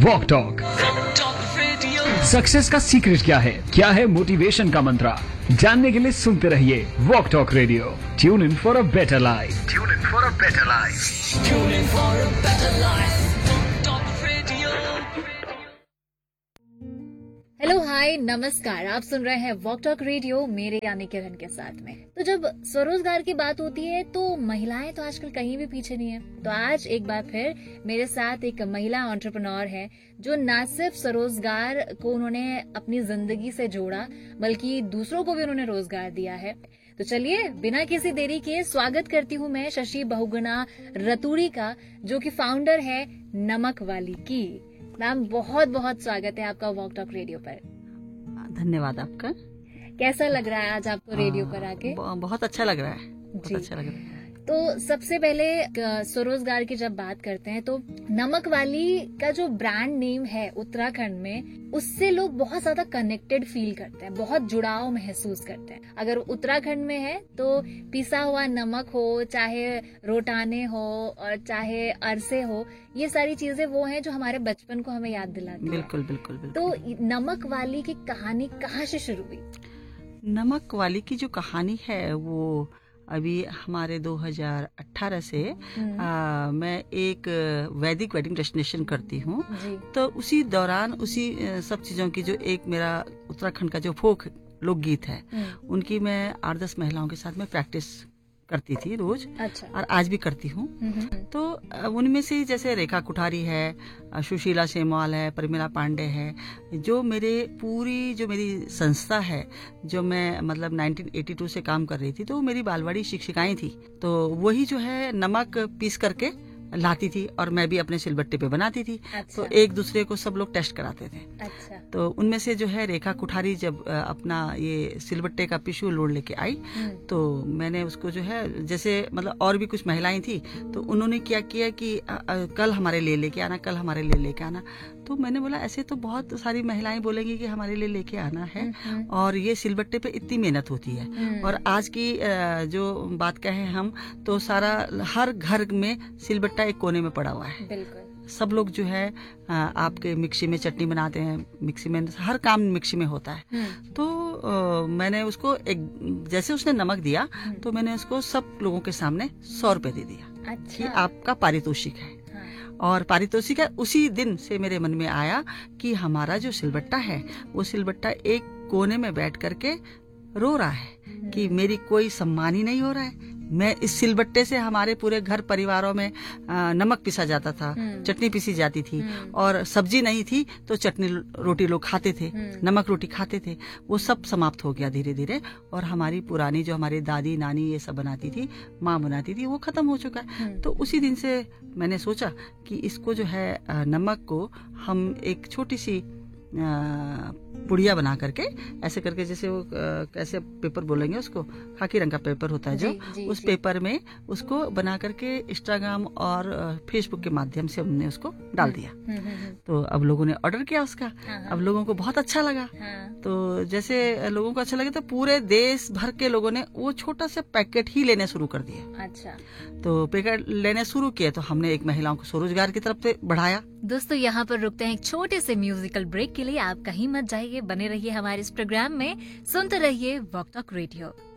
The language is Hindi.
Walk talk. सक्सेस का सीक्रेट क्या है मोटिवेशन का मंत्रा, जानने के लिए सुनते रहिए walk talk radio. Tune in for a better life. Hello hi नमस्कार, आप सुन रहे हैं वॉक टॉक रेडियो मेरे यानी किरण के साथ में। तो जब स्वरोजगार की बात होती है तो महिलाएं तो आजकल कहीं भी पीछे नहीं है। तो आज एक बार फिर मेरे साथ एक महिला एंटरप्रेन्योर है जो न सिर्फ स्वरोजगार को उन्होंने अपनी जिंदगी से जोड़ा बल्कि दूसरों को भी उन्होंने रोजगार दिया है। तो चलिए बिना किसी देरी के स्वागत करती हूँ मैं शशि बहुगुणा रतूड़ी का, जो कि फाउंडर है नमक वाली की। मैम बहुत बहुत स्वागत है आपका वॉक टॉक रेडियो पर। धन्यवाद आपका। कैसा लग रहा है आज आपको रेडियो पर आके? बहुत अच्छा लग रहा है, बहुत अच्छा लग रहा है। तो सबसे पहले स्वरोजगार की जब बात करते हैं तो नमक वाली का जो ब्रांड नेम है उत्तराखंड में, उससे लोग बहुत ज्यादा कनेक्टेड फील करते हैं, बहुत जुड़ाव महसूस करते हैं। अगर उत्तराखंड में है तो पिसा हुआ नमक हो, चाहे रोटाने हो और चाहे अरसे हो, ये सारी चीजें वो हैं जो हमारे बचपन को हमें याद दिलाती है। बिल्कुल बिल्कुल बिल्कुल। तो नमक वाली की कहानी कहाँ से शुरू हुई? नमक वाली की जो कहानी है वो अभी हमारे 2018 से मैं एक वैदिक वेडिंग डेस्टिनेशन करती हूँ। तो उसी दौरान उसी सब चीजों की जो एक मेरा उत्तराखंड का जो फोक लोकगीत है उनकी मैं 8-10 महिलाओं के साथ में प्रैक्टिस करती थी रोज। अच्छा। और आज भी करती हूँ। तो उनमें से जैसे रेखा कुठारी है, सुशीला सेमवाल है, परिमला पांडे है, जो मेरी संस्था है, जो मैं मतलब 1982 से काम कर रही थी, तो मेरी बालवाड़ी शिक्षिकाएं थी। तो वही जो है नमक पीस करके लाती थी और मैं भी अपने सिलबट्टे पे बनाती थी। अच्छा। तो एक दूसरे को सब लोग टेस्ट कराते थे। अच्छा। तो उनमें से जो है रेखा कुठारी जब अपना ये सिलबट्टे का पिशू लोड लेके आई तो मैंने उसको जो है जैसे मतलब और भी कुछ महिलाएं थी तो उन्होंने क्या किया कि कल हमारे लिए लेके आना, कल हमारे लिए लेके आना। तो मैंने बोला ऐसे तो बहुत सारी महिलाएं बोलेंगी कि हमारे लिए लेके आना है और ये सिलबट्टे पे इतनी मेहनत होती है। और आज की जो बात कहें हम तो सारा हर घर में सिलबट्टा एक कोने में पड़ा हुआ है। बिल्कुल। सब लोग जो है आपके मिक्सी में चटनी बनाते हैं, मिक्सी में हर काम मिक्सी में होता है। तो मैंने उसको एक जैसे उसने नमक दिया तो मैंने उसको सब लोगों के सामने 100 रुपए दे दिया। अच्छा। कि आपका पारितोषिक है। और पारितोषिक है उसी दिन से मेरे मन में आया कि हमारा जो सिलबट्टा है वो सिलबट्टा एक कोने में बैठ करके रो रहा है कि मेरी कोई सम्मान ही नहीं हो रहा है। मैं इस सिलबट्टे से हमारे पूरे घर परिवारों में नमक पिसा जाता था, चटनी पिसी जाती थी और सब्जी नहीं थी तो चटनी रोटी लोग खाते थे, नमक रोटी खाते थे। वो सब समाप्त हो गया धीरे धीरे और हमारी पुरानी जो हमारी दादी नानी ये सब बनाती थी, माँ बनाती थी, वो खत्म हो चुका है। तो उसी दिन से मैंने सोचा कि इसको जो है नमक को हम एक छोटी सी पुड़िया बना करके ऐसे करके, जैसे वो कैसे पेपर बोलेंगे उसको, खाकी रंग का पेपर होता है जो उस पेपर में उसको बना करके इंस्टाग्राम और फेसबुक के माध्यम से हमने उसको डाल दिया। तो अब लोगों ने ऑर्डर किया उसका। अब लोगों को बहुत अच्छा लगा। तो जैसे लोगों को अच्छा लगे तो पूरे देश भर के लोगों ने वो छोटा सा पैकेट ही लेने शुरू कर दिए। अच्छा। तो पैकेट लेने शुरू किए तो हमने एक महिलाओं को स्वरोजगार की तरफ से बढ़ाया। दोस्तों यहाँ पर रुकते हैं एक छोटे से म्यूजिकल ब्रेक के लिए। आप कहीं मत जाइए, बने रहिए हमारे इस प्रोग्राम में, सुनते रहिए वॉक टॉक रेडियो।